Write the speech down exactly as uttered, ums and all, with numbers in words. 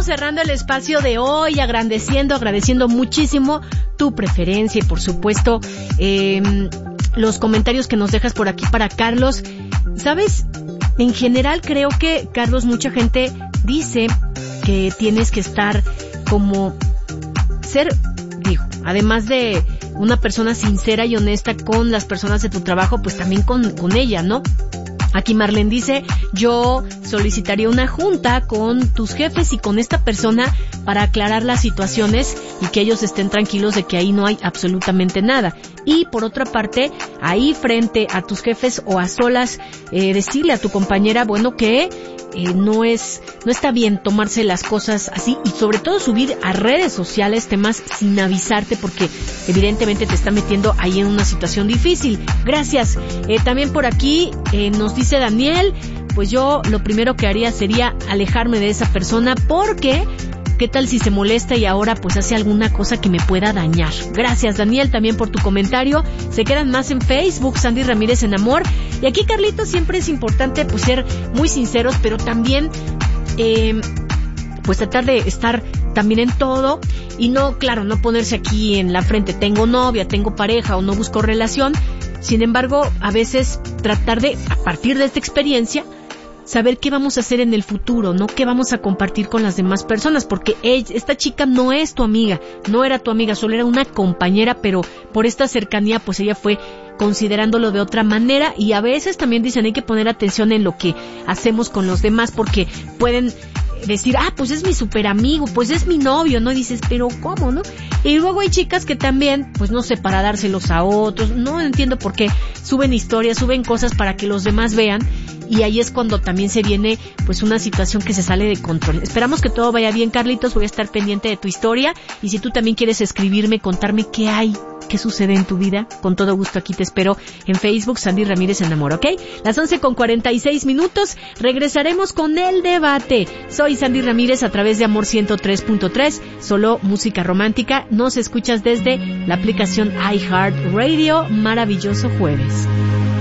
vamos cerrando el espacio de hoy, agradeciendo, agradeciendo muchísimo tu preferencia y por supuesto eh, los comentarios que nos dejas por aquí para Carlos. ¿Sabes? En general creo que, Carlos, mucha gente dice que tienes que estar como ser, digo, además de una persona sincera y honesta con las personas de tu trabajo, pues también con, con ella, ¿no? Aquí Marlene dice, yo solicitaría una junta con tus jefes y con esta persona para aclarar las situaciones y que ellos estén tranquilos de que ahí no hay absolutamente nada. Y por otra parte, ahí frente a tus jefes o a solas, eh, decirle a tu compañera, bueno, que eh, no es, no está bien tomarse las cosas así y sobre todo subir a redes sociales temas sin avisarte porque evidentemente te está metiendo ahí en una situación difícil. Gracias. Eh, también por aquí eh, nos dice Daniel, pues yo lo primero que haría sería alejarme de esa persona porque ¿qué tal si se molesta y ahora pues hace alguna cosa que me pueda dañar? Gracias, Daniel, también por tu comentario. Se quedan más en Facebook, Sandy Ramírez en Amor. Y aquí, Carlitos, siempre es importante pues ser muy sinceros, pero también eh, pues tratar de estar también en todo y no, claro, no ponerse aquí en la frente, tengo novia, tengo pareja o no busco relación. Sin embargo, a veces tratar de, a partir de esta experiencia, saber qué vamos a hacer en el futuro, ¿no? Qué vamos a compartir con las demás personas, porque ella, esta chica no es tu amiga, no era tu amiga, solo era una compañera, pero por esta cercanía, pues ella fue considerándolo de otra manera y a veces también dicen hay que poner atención en lo que hacemos con los demás porque pueden decir, ah, pues es mi super amigo, pues es mi novio, ¿no? Y dices, pero ¿cómo, no? Y luego hay chicas que también, pues no sé, para dárselos a otros, no entiendo por qué, suben historias, suben cosas para que los demás vean y ahí es cuando también se viene pues una situación que se sale de control. Esperamos que todo vaya bien, Carlitos, voy a estar pendiente de tu historia y si tú también quieres escribirme, contarme qué hay, qué sucede en tu vida, con todo gusto aquí te espero en Facebook, Sandy Ramírez en Amor, ¿ok? Las once con cuarenta y seis minutos, regresaremos con el debate. Soy Sandy Ramírez a través de Amor ciento tres punto tres, solo música romántica. Nos escuchas desde la aplicación iHeartRadio. Maravilloso jueves.